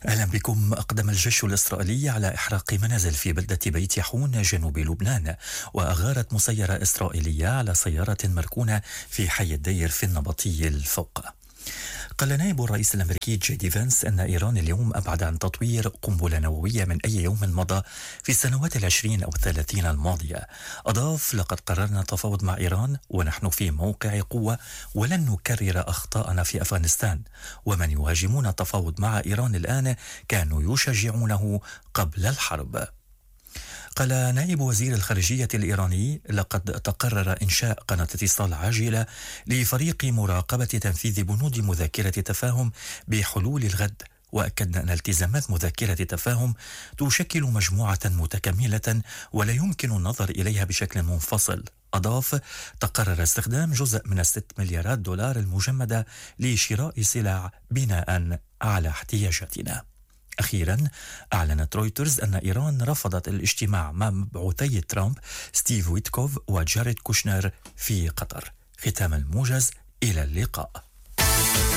أهلا بكم. أقدم الجيش الإسرائيلي على إحراق منازل في بلدة بيت يحون جنوب لبنان، وأغارت مسيرة إسرائيلية على سيارة مركونة في حي الدير في النبطي الفوق. قال نائب الرئيس الأمريكي جي دي فانس أن إيران اليوم أبعد عن تطوير قنبلة نووية من أي يوم مضى في السنوات 20 أو 30 الماضية. أضاف: لقد قررنا التفاوض مع إيران ونحن في موقع قوة، ولن نكرر أخطاءنا في أفغانستان، ومن يهاجمون التفاوض مع إيران الآن كانوا يشجعونه قبل الحرب. قال نائب وزير الخارجية الإيراني: لقد تقرر إنشاء قناة اتصال عاجلة لفريق مراقبة تنفيذ بنود مذكرة تفاهم بحلول الغد، وأكدنا أن التزامات مذكرة تفاهم تشكل مجموعة متكاملة ولا يمكن النظر إليها بشكل منفصل. أضاف: تقرر استخدام جزء من 6 مليارات دولار المجمدة لشراء سلع بناء على احتياجاتنا. أخيرا، أعلنت رويترز أن إيران رفضت الاجتماع مع مبعوثي ترامب ستيف ويتكوف وجاريد كوشنر في قطر. ختام الموجز، إلى اللقاء.